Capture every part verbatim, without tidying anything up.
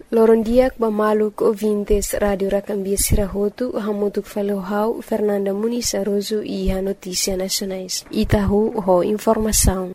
Loron diak bamaluk ouvintes Radio Racambia Sirahotu, hamutuk falohau Fernanda Muniz Aroso e a Notícia Nacionais. Itahu ho informação.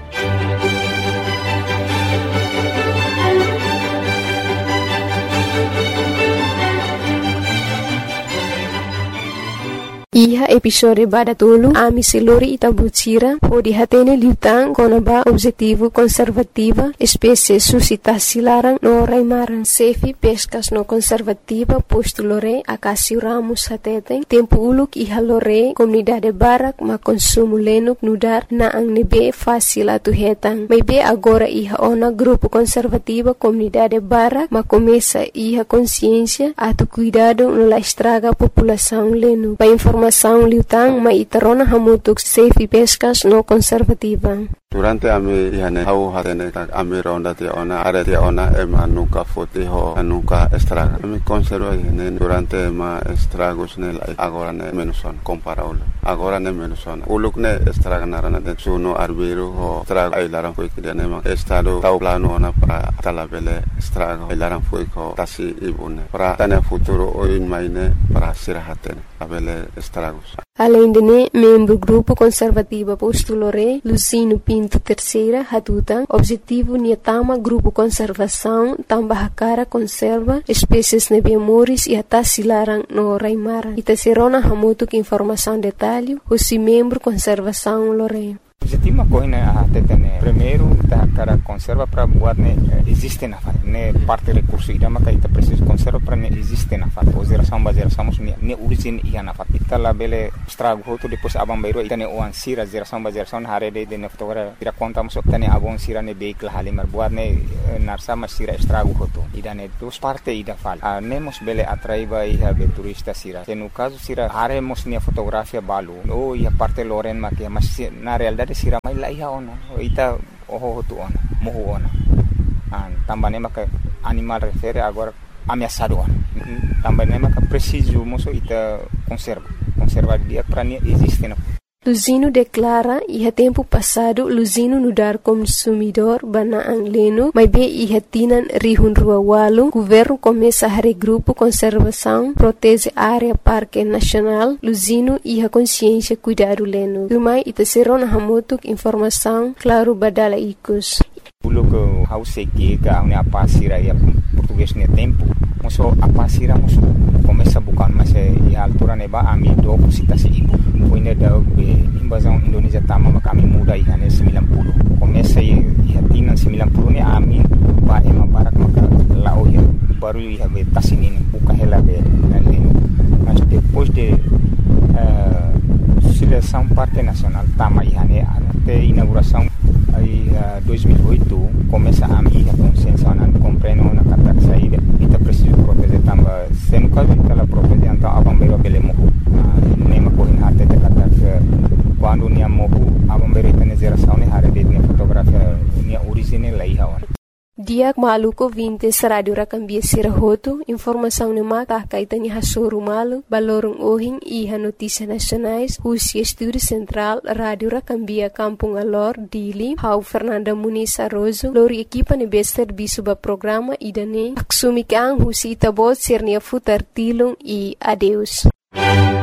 Iha episode badatulu ami silori itabutira o dihatene liutang konaba objetivo conservativa espécie suscitasi larang no raimaran sefi pescas no conservativa posto lore akasi ramus hateten tempo uluk iha lore comunidade barak ma consumo lenuk nudar na ang nebe fácil atu hetang maybe agora iha ona grupo conservativa comunidade barak ma começa iha consciência atu cuidado no la estraga população lenu pa informação liutang maitarona hamutuk safe pescas no conservativa. Durante ami ihane hau hatene ami ronda ti ona are ti ona ema nunca foti ho nunca estraga. Ami conserva ihane durante ma estragos nel agora ne menuson comparable. Agora ne menuson. Uluk ne estraga narana de suno arbiro ho estraga ilaran foi que ne ma estado tau plano ona para talabele estraga ilaran foi ko tasi ibune. Para tane futuro o in maine para sirahatene abele estragos. Além de ne, membro grupo conservativa postulore Lucino Pinto Terceira Hatutang, objetivo niatama grupo conservação tambah cara conserva espécies nebiamoris e atas silarang no raimara. Ita serona hamutuk informação detalhe, o si membro conservação lore. Objetivo uma coisa a tetene primeiro da cara conserva para buat ne existe na fat ne parte recurso ida maka ita preciso conserva para ne existe na fat o geração ba geração ne ne origin ia na fat ita la bele estrago hoto depois abang bairo ita ne oan sira geração ba geração hare de de ne fotogra ira conta mo ita ne abon sira ne vehicle halimar buat ne narsa ma sira estrago hoto ida ne dos parte ida fal a nemos bele atraiva ia be turista sira se no caso sira hare mos ne fotografia balu o ia parte loren ma que mas na realidade sira mai la iha ona ita oho tu ona moho ona an tambane maka animal refere agora ameaçado ona tambane maka preciso moso ita conserva conservar dia para nem existe na Lucino declara iha tempo passado Lucino nudar consumidor bana ang leno mas be iha tinan rihun rua walu governo começa a regrupo conservação protege área parque nacional Lucino iha consciência cuidado leno rumai ita serona hamutuk informação claro badala ikus Uluk house que ka une apa sira ya português ne tempo moso apa sira moso começa bukan mas e altura neba ami do citasi ibu puine da invasão Indonesia tama kami muda ihane sembilan puluh começa e hatina sembilan puluh ne ami ba ema barak maka lao ya baru ya be tasinin buka hela be aleno mas depois de uh, seleção parte nacional tama ihane até inauguração aí uh, dois mil e oito começa a minha consciência na compreendo na kata saída ita preciso proteger tamba se no caso ela proteger então abang bero bele mohu nema coin hate te kata quando nia mohu abang bero tene geração ne hare de fotografia nia original lai hawan Diak maluko vintes Radio Racambia Sirahotu, informação ne maka kaitani hasoro malu, balorong ohing iha notícia nacionais, husi estúdio central Radio Racambia Kampung Alor, Dili, hau Fernanda Muniz Aroso, lori equipa ne bester bisuba programa idane, aksumikang husi itabot sirnia futar tilung e adeus.